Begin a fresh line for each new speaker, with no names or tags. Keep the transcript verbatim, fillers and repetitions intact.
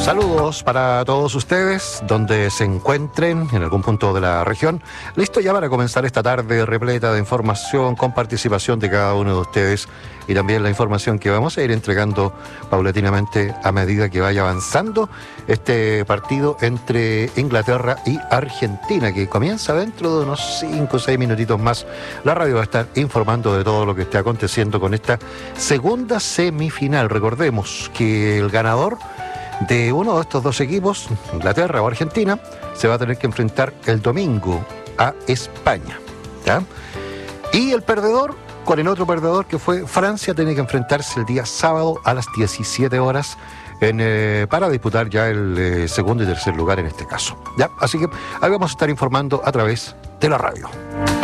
Saludos para todos ustedes, donde se encuentren, en algún punto de la región. Listo ya para comenzar esta tarde repleta de información, con participación de cada uno de ustedes y también la información que vamos a ir entregando paulatinamente a medida que vaya avanzando este partido entre Inglaterra y Argentina, que comienza dentro de unos cinco o seis minutitos más. La radio va a estar informando de todo lo que esté aconteciendo con esta segunda semifinal. Recordemos que el ganador de uno de estos dos equipos, Inglaterra o Argentina, se va a tener que enfrentar el domingo a España, ¿ya? Y el perdedor, con el otro perdedor que fue Francia, tiene que enfrentarse el día sábado a las diecisiete horas en, eh, para disputar ya el eh, segundo y tercer lugar en este caso, ¿ya? Así que ahí vamos a estar informando a través de la radio.